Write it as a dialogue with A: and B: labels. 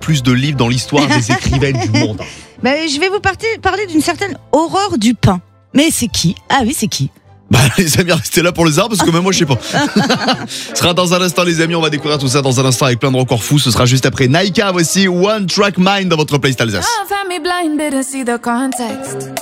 A: plus de livres dans l'histoire des écrivaines du monde.
B: Je vais vous parler d'une certaine Aurore Dupin. Mais c'est qui ? Ah oui, c'est qui ?
A: Les amis, restez là pour le savoir parce que même moi je sais pas. Ce sera dans un instant les amis, on va découvrir tout ça dans un instant avec plein de records fous. Ce sera juste après Naika, voici One Track Mind dans votre playlist Alsace.